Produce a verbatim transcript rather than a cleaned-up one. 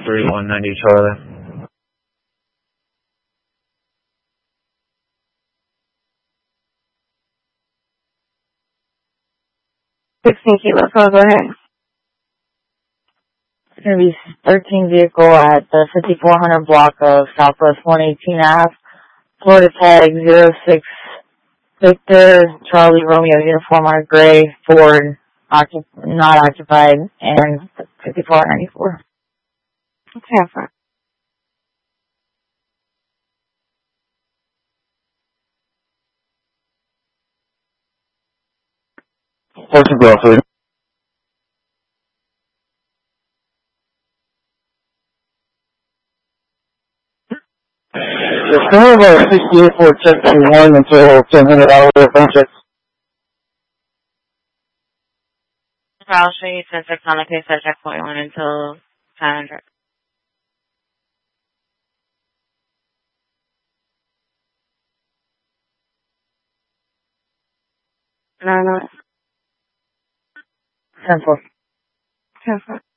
three one ninety Charlie. sixteen Kilo, so go ahead. It's going to be thirteen vehicle at the fifty-four hundred block of Southwest one eighteen Ave, Florida tag zero six Victor Charlie Romeo uniform on gray Ford, occup- not occupied, and fifty-four ninety-four. Okay, fine. What's the bill, please? It's kind of a sixty-eight Ford check one until ten hundred hours of phone checks. I'll show you ten six on the case at check point one until ten hundred. No, no. ten four. ten four.